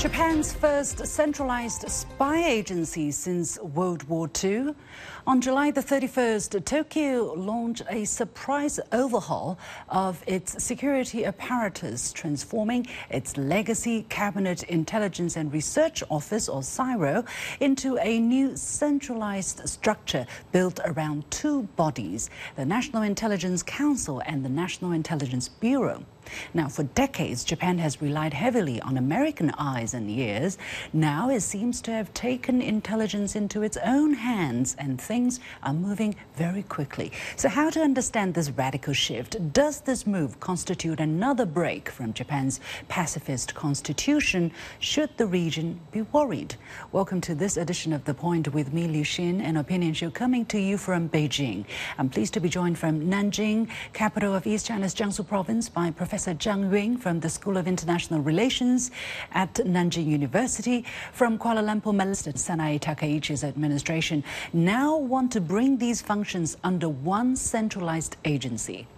Japan's first centralized spy agency since World War II. On July the 31st, Tokyo launched a surprise overhaul of its security apparatus, transforming its legacy Cabinet Intelligence and Research Office, or CIRO, into a new centralized structure built around two bodies, the National Intelligence Council and the National Intelligence Bureau. Now, for decades, Japan has relied heavily on American eyes and ears. Now it seems to have taken intelligence into its own hands, and things are moving very quickly. So how to understand this radical shift? Does this move constitute another break from Japan's pacifist constitution? Should the region be worried? Welcome to this edition of The Point with me, Liu Xin, an opinion show coming to you from Beijing. I'm pleased to be joined from Nanjing, capital of East China's Jiangsu province, by Professor Zhang Yun from the School of International Relations at Nanjing University. From Kuala Lumpur, Malaysia, Sanae Takaichi's administration now want to bring these functions under one centralized agency.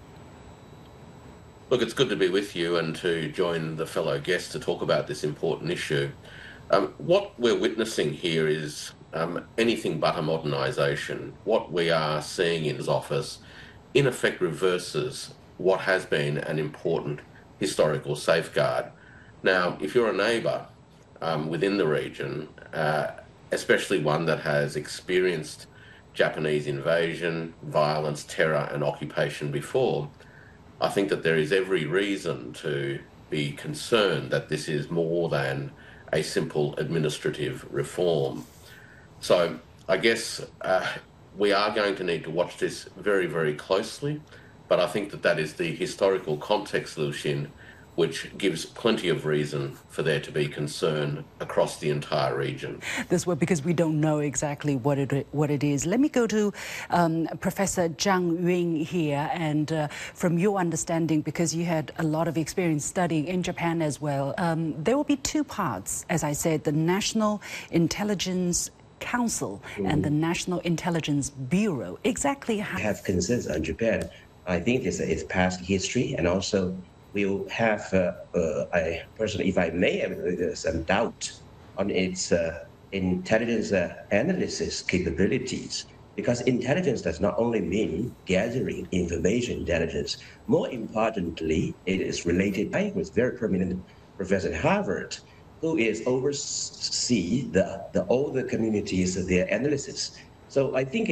Look, it's good to be with you and to join the fellow guests to talk about this important issue. What we're witnessing here is anything but a modernisation. What we are seeing in his office, in effect, reverses what has been an important historical safeguard. Now, if you're a neighbour within the region, especially one that has experienced Japanese invasion, violence, terror and occupation before, I think that there is every reason to be concerned that this is more than a simple administrative reform. So I guess we are going to need to watch this very, very closely. But I think that that is the historical context, Liu Xin, which gives plenty of reason for there to be concern across the entire region. This way, because we don't know exactly what it is. Let me go to Professor Zhang Yun here, and from your understanding, because you had a lot of experience studying in Japan as well, there will be two parts, as I said, the National Intelligence Council and the National Intelligence Bureau. Exactly how... I have concerns on Japan. I think it's past history, and also we will have, I personally, if I may, have some doubt on its intelligence analysis capabilities, because intelligence does not only mean gathering information intelligence. More importantly, it is related. I was very prominent professor at Harvard, who is oversee all the communities, their analysis. So I think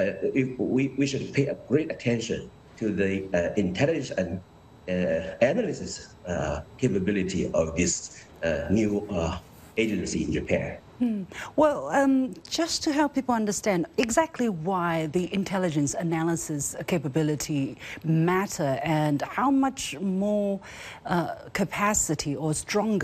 we should pay a great attention to the intelligence and analysis capability of this new agency in Japan. Well, just to help people understand exactly why the intelligence analysis capability matter and how much more capacity or stronger